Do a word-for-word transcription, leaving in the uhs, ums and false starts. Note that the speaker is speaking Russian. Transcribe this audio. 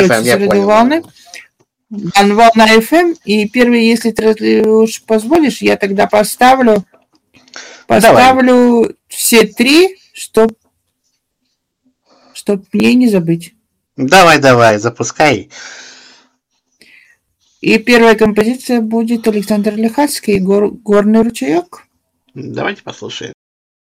передается с радиоволны. Волна эф эм. И первый, если ты уж позволишь, я тогда поставлю поставлю Давай. все три, чтоб чтоб мне не забыть. Давай, давай, запускай. И первая композиция будет Александр Лихацкий, Гор, «Горный ручеек». Давайте послушаем.